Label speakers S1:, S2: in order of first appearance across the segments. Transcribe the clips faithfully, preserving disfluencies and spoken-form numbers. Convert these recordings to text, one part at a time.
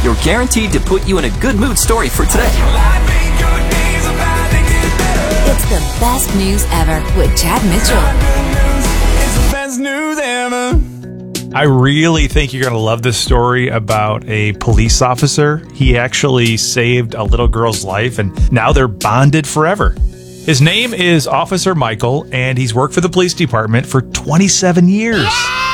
S1: you're guaranteed to put you in a good mood story for today.
S2: It's the best news ever with Chad Mitchell.
S3: It's the best news ever.
S4: I really think you're going to love this story about a police officer. He actually saved a little girl's life, and now they're bonded forever. His name is Officer Michael, and he's worked for the police department for twenty-seven years.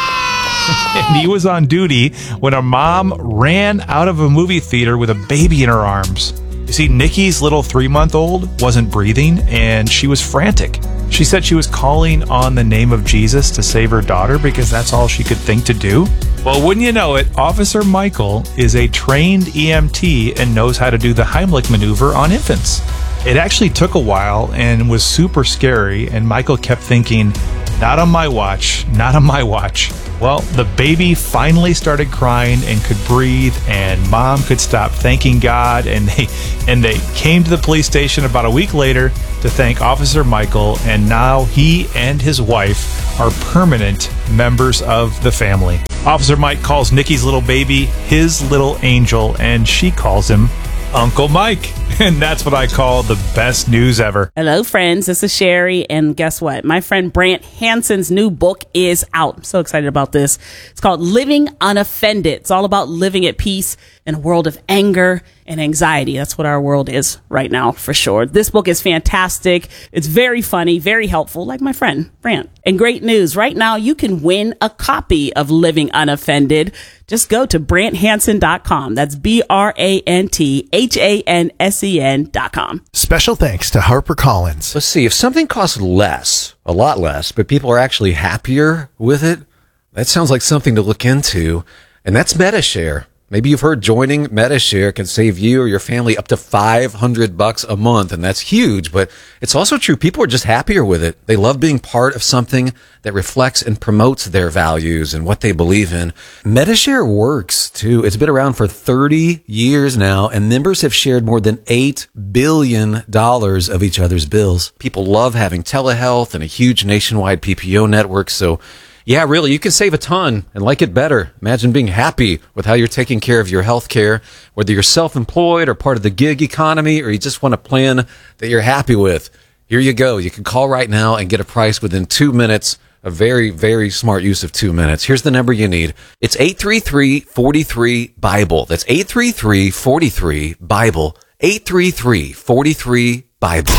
S4: And he was on duty when a mom ran out of a movie theater with a baby in her arms. You see, Nikki's little three-month-old wasn't breathing, and she was frantic. She said she was calling on the name of Jesus to save her daughter because that's all she could think to do. Well, wouldn't you know it, Officer Michael is a trained E M T and knows how to do the Heimlich maneuver on infants. It actually took a while and was super scary, and Michael kept thinking, not on my watch, not on my watch. Well, the baby finally started crying and could breathe, and mom could stop thanking God, and they and they came to the police station about a week later to thank Officer Michael, and now he and his wife are permanent members of the family. Officer Mike calls Nikki's little baby his little angel, and she calls him Uncle Mike. And that's what I call the best news ever.
S5: Hello, friends. This is Sherry. And guess what? My friend Brant Hansen's new book is out. I'm so excited about this. It's called Living Unoffended. It's all about living at peace in a world of anger and anxiety. That's what our world is right now, for sure. This book is fantastic. It's very funny, very helpful, like my friend Brant. And great news. Right now, you can win a copy of Living Unoffended. Just go to brant hansen dot com. That's B R A N T H A N S E N dot com.
S6: Special thanks to HarperCollins.
S7: Let's see, if something costs less, a lot less, but people are actually happier with it, that sounds like something to look into, and that's MediShare. Maybe you've heard joining MediShare can save you or your family up to five hundred bucks a month, and that's huge, but it's also true. People are just happier with it. They love being part of something that reflects and promotes their values and what they believe in. MediShare works, too. It's been around for thirty years now, and members have shared more than eight billion dollars of each other's bills. People love having telehealth and a huge nationwide P P O network, so yeah, really, you can save a ton and like it better. Imagine being happy with how you're taking care of your health care, whether you're self-employed or part of the gig economy, or you just want a plan that you're happy with. Here you go. You can call right now and get a price within two minutes. A very, very smart use of two minutes. Here's the number you need. It's eight three three, four three, BIBLE. That's eight three three, four three, BIBLE. eight three three, four three, BIBLE.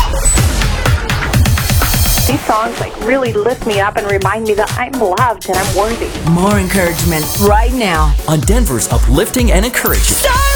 S8: These songs like really lift me up and remind me that I'm loved and I'm worthy.
S2: More encouragement right now
S1: On Denver's Uplifting and Encouraging.